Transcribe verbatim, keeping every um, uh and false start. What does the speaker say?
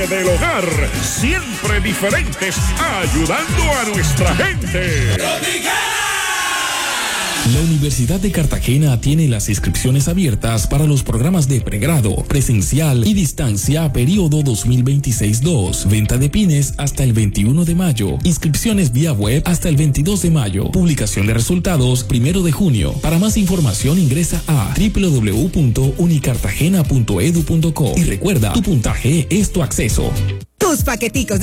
del hogar, siempre diferentes, ayudando a nuestra gente. La Universidad de Cartagena tiene las inscripciones abiertas para los programas de pregrado, presencial y distancia periodo dos mil veintiséis dos. Venta de pines hasta el veintiuno de mayo. Inscripciones vía web hasta el veintidós de mayo. Publicación de resultados primero de junio. Para más información ingresa a doble u doble u doble u punto unicartagena punto edu punto co y recuerda, tu puntaje es tu acceso. Tus paqueticos